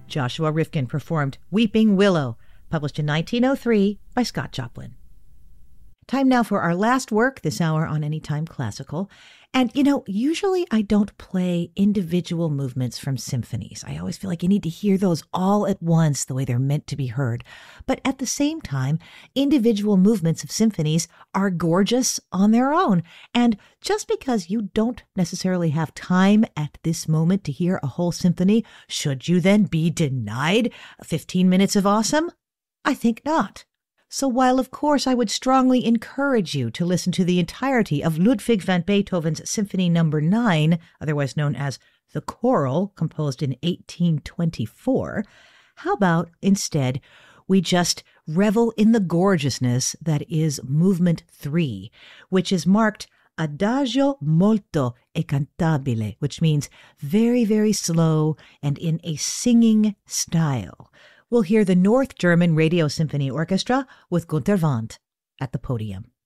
Joshua Rifkin performed Weeping Willow, published in 1903 by Scott Joplin. Time now for our last work this hour on Anytime Classical. And, usually I don't play individual movements from symphonies. I always feel like you need to hear those all at once the way they're meant to be heard. But at the same time, individual movements of symphonies are gorgeous on their own. And just because you don't necessarily have time at this moment to hear a whole symphony, should you then be denied 15 minutes of awesome? I think not. So while, of course, I would strongly encourage you to listen to the entirety of Ludwig van Beethoven's Symphony No. 9, otherwise known as the Choral, composed in 1824, how about, instead, we just revel in the gorgeousness that is Movement 3, which is marked Adagio molto e cantabile, which means very, very slow and in a singing style. We'll hear the North German Radio Symphony Orchestra with Günter Wandt at the podium.